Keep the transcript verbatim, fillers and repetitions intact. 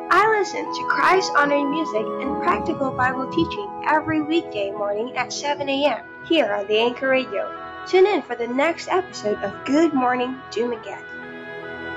I listen to Christ-honoring music and practical Bible teaching every weekday morning at seven a.m. here on the Anchor Radio. Tune in for the next episode of Good Morning Dumaguete.